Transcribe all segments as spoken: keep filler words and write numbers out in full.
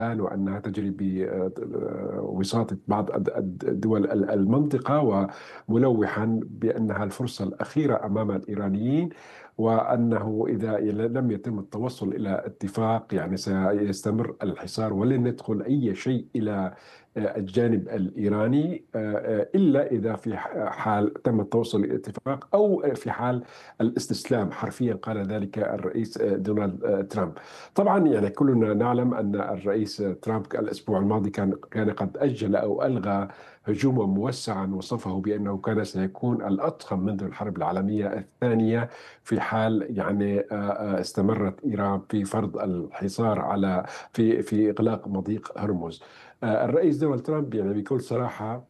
وأنها تجري بوساطة بعض دول المنطقة، وملوحا بأنها الفرصة الأخيرة أمام الإيرانيين، وأنه إذا لم يتم التوصل إلى اتفاق يعني سيستمر الحصار ولن يدخل أي شيء إلى الجانب الإيراني إلا إذا في حال تم التوصل إلى اتفاق أو في حال الاستسلام حرفيا. قال ذلك الرئيس دونالد ترامب. طبعا يعني كلنا نعلم أن الرئيس ترامب الأسبوع الماضي كان كان قد أجل أو ألغى هجوما موسعا وصفه بأنه كان سيكون الأضخم منذ الحرب العالمية الثانية في حال يعني استمرت إيران في فرض الحصار على في في إغلاق مضيق هرمز. الرئيس دونالد ترامب يعني بكل صراحة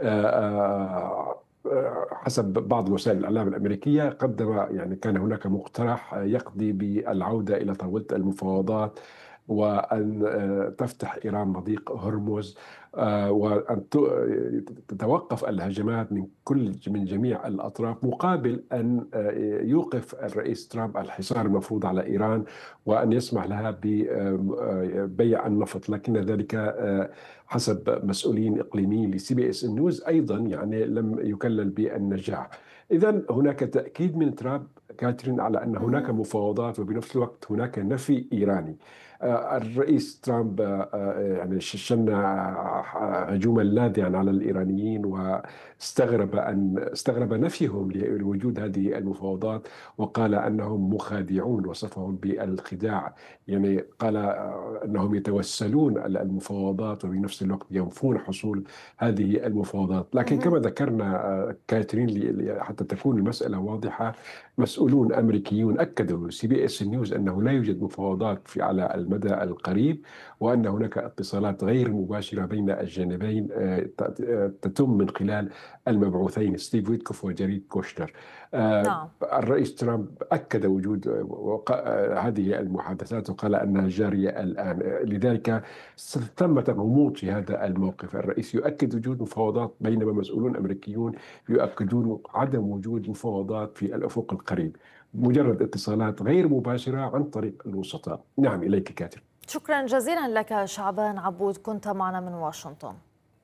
حسب بعض وسائل الإعلام الأمريكية قدم يعني كان هناك مقترح يقضي بالعودة إلى طاولة المفاوضات، وأن تفتح إيران مضيق هرمز، وأن تتوقف الهجمات من كل من جميع الأطراف، مقابل أن يوقف الرئيس ترامب الحصار المفروض على إيران وأن يسمح لها ببيع النفط. لكن ذلك حسب مسؤولين إقليميين لسي بي اس نيوز أيضا يعني لم يكلل بالنجاح. إذا هناك تأكيد من ترامب كاترين على أن هناك مفاوضات، وبنفس الوقت هناك نفي إيراني. الرئيس ترامب يعني شن هجوما لاذعا على الإيرانيين، واستغرب أن استغرب نفيهم لوجود هذه المفاوضات، وقال أنهم مخادعون، وصفهم بالخداع. يعني قال أنهم يتوسلون على المفاوضات وبنفس الوقت ينفون حصول هذه المفاوضات. لكن كما ذكرنا كاترين حتى تكون المسألة واضحة، مسؤولون أمريكيون أكدوا سي بي اس نيوز أنه لا يوجد مفاوضات في على المدى القريب، وأن هناك اتصالات غير مباشرة بين الجانبين تتم من خلال المبعوثين ستيف ويتكوف وجاريد كوشنر. نعم. الرئيس ترامب أكد وجود هذه المحادثات وقال أنها جارية الآن، لذلك ثمة غموض في هذا الموقف. الرئيس يؤكد وجود مفاوضات بينما مسؤولون أمريكيون يؤكدون عدم وجود مفاوضات في الأفق القريب، مجرد اتصالات غير مباشرة عن طريق الوسطاء. نعم، إليك كاتب. شكرا جزيلا لك شعبان عبود، كنت معنا من واشنطن.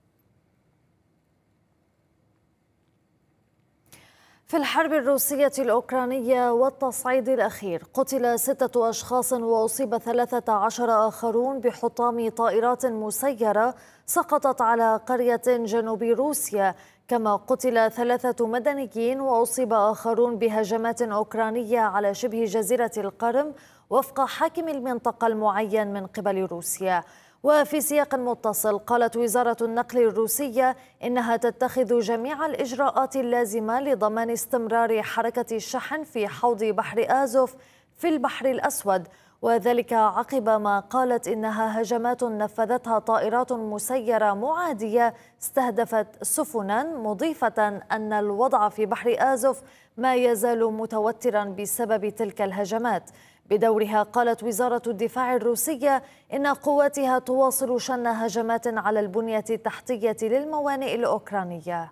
في الحرب الروسية الأوكرانية والتصعيد الأخير قتل ستة أشخاص وأصيب ثلاثة عشر آخرون بحطام طائرات مسيرة سقطت على قرية جنوب روسيا، كما قتل ثلاثة مدنيين وأصيب آخرون بهجمات أوكرانية على شبه جزيرة القرم وفق حاكم المنطقة المعين من قبل روسيا. وفي سياق متصل قالت وزارة النقل الروسية إنها تتخذ جميع الإجراءات اللازمة لضمان استمرار حركة الشحن في حوض بحر آزوف في البحر الأسود، وذلك عقب ما قالت إنها هجمات نفذتها طائرات مسيرة معادية استهدفت سفنا، مضيفة أن الوضع في بحر آزوف ما يزال متوترا بسبب تلك الهجمات. بدورها قالت وزارة الدفاع الروسية إن قواتها تواصل شن هجمات على البنية التحتية للموانئ الأوكرانية.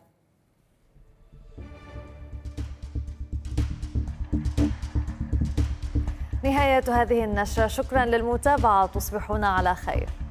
نهاية هذه النشرة، شكرا للمتابعة، تصبحون على خير.